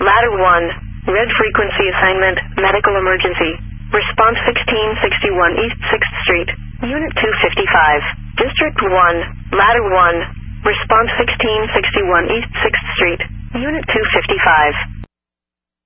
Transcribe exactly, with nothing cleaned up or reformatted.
Ladder one, red frequency assignment, medical emergency. Response sixteen sixty-one East sixth Street, Unit two fifty-five. District one, Ladder one, response sixteen sixty-one East sixth Street, Unit two fifty-five.